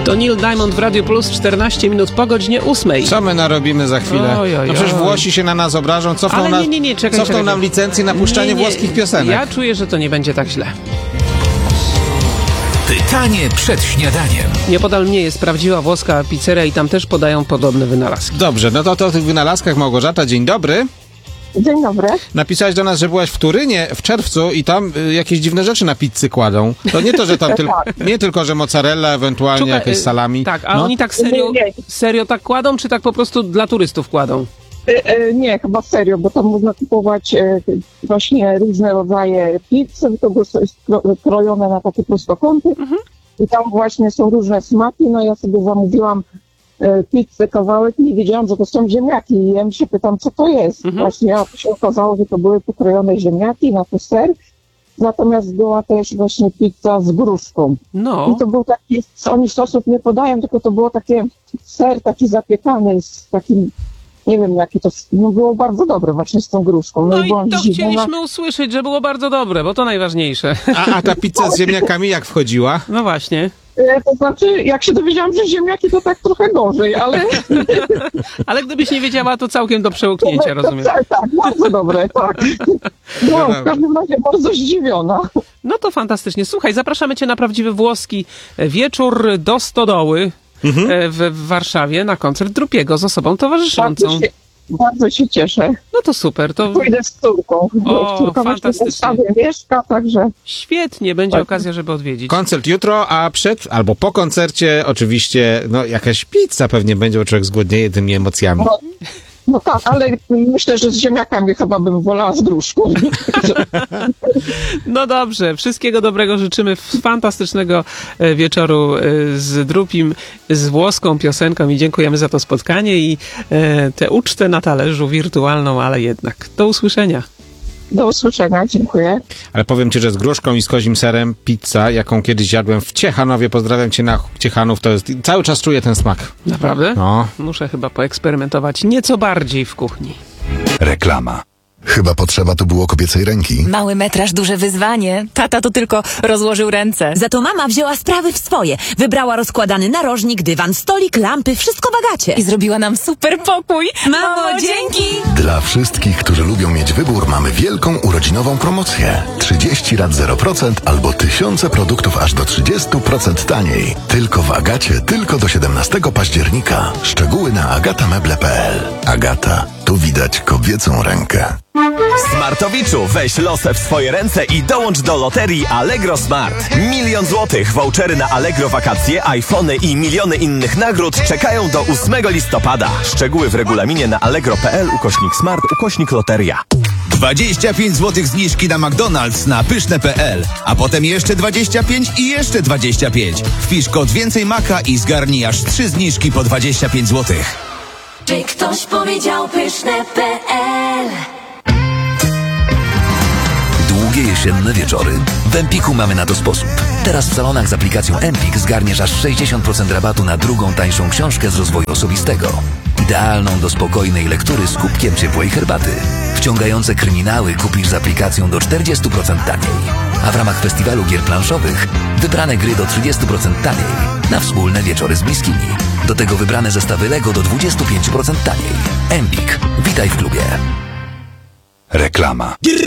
To Neil Diamond w Radio Plus, 14 minut po godzinie 8. Co my narobimy za chwilę? No przecież Włosi się na nas obrażą, cofną nam licencję na puszczanie włoskich piosenek. Ja czuję, że to nie będzie tak źle. Pytanie przed śniadaniem. Nieopodal mnie jest prawdziwa włoska pizzeria i tam też podają podobne wynalazki. Dobrze, no to o tych wynalazkach Małgorzata, dzień dobry. Dzień dobry. Napisałaś do nas, że byłaś w Turynie w czerwcu i tam jakieś dziwne rzeczy na pizzy kładą. To nie to, że tam nie tylko, że mozzarella, ewentualnie jakieś salami. Tak, a oni tak serio tak kładą, czy tak po prostu dla turystów kładą? Nie, chyba serio, bo tam można kupować właśnie różne rodzaje pizzy, to jest krojone na takie prostokąty i tam właśnie są różne smaki, no ja sobie zamówiłam pizzę, kawałek, nie wiedziałam, że to są ziemniaki i ja się pytam, co to jest. Właśnie a to się okazało, że to były pokrojone ziemniaki na to ser, natomiast była też właśnie pizza z gruszką. No. I to był taki, oni sosów nie podają, tylko to było takie ser taki zapiekany z takim, nie wiem jaki to, no było bardzo dobre właśnie z tą gruszką. No i to chcieliśmy usłyszeć, że było bardzo dobre, bo to najważniejsze. A ta pizza z ziemniakami jak wchodziła? No właśnie. To znaczy, jak się dowiedziałam, że ziemniaki to tak trochę gorzej, ale... Ale gdybyś nie wiedziała, to całkiem do przełknięcia, rozumiem. Tak, bardzo dobre, tak. No, w każdym razie bardzo zdziwiona. No to fantastycznie. Słuchaj, zapraszamy cię na prawdziwy włoski wieczór do Stodoły w Warszawie na koncert Drupiego z osobą towarzyszącą. Bardzo się cieszę. No to super. To... Pójdę z córką. Córka fantastycznie. Mieszka, także... Świetnie, będzie okazja, żeby odwiedzić. Koncert jutro, a przed albo po koncercie oczywiście no jakaś pizza pewnie będzie, bo człowiek zgłodnieje tymi emocjami. No tak, ale myślę, że z ziemniakami chyba bym wolała z gruszką. No dobrze, wszystkiego dobrego życzymy, fantastycznego wieczoru z Drupim, z włoską piosenką i dziękujemy za to spotkanie i tę ucztę na talerzu wirtualną, ale jednak. Do usłyszenia. Do usłyszenia, dziękuję. Ale powiem ci, że z gruszką i z kozim serem pizza, jaką kiedyś jadłem w Ciechanowie, pozdrawiam cię na Ciechanów, to jest, cały czas czuję ten smak. Naprawdę? No. Muszę chyba poeksperymentować nieco bardziej w kuchni. Reklama. Chyba potrzeba tu było kobiecej ręki. Mały metraż, duże wyzwanie. Tata to tylko rozłożył ręce. Za to mama wzięła sprawy w swoje. Wybrała rozkładany narożnik, dywan, stolik, lampy, wszystko bagacie. I zrobiła nam super pokój. Mamo, dzięki! Dla wszystkich, którzy lubią mieć wybór, mamy wielką urodzinową promocję. 30 lat 0% albo tysiące produktów aż do 30% taniej. Tylko w Agacie, tylko do 17 października. Szczegóły na agatameble.pl. Agata, tu widać kobiecą rękę. Smartowiczu, weź losę w swoje ręce i dołącz do loterii Allegro Smart. 1 000 000 złotych, vouchery na Allegro wakacje, iPhony i miliony innych nagród czekają do 8 listopada. Szczegóły w regulaminie na allegro.pl/smart/loteria. 25 zł zniżki na McDonald's na pyszne.pl, a potem jeszcze 25 i jeszcze 25. Wpisz kod więcej maka i zgarnij aż 3 zniżki po 25 zł. Czy ktoś powiedział pyszne.pl? Długie jesienne wieczory. W Empiku mamy na to sposób. Teraz w salonach z aplikacją Empik zgarniesz aż 60% rabatu na drugą tańszą książkę z rozwoju osobistego. Idealną do spokojnej lektury z kubkiem ciepłej herbaty. Wciągające kryminały kupisz z aplikacją do 40% taniej. A w ramach festiwalu gier planszowych wybrane gry do 30% taniej. Na wspólne wieczory z bliskimi. Do tego wybrane zestawy Lego do 25% taniej. Empik. Witaj w klubie. Reklama.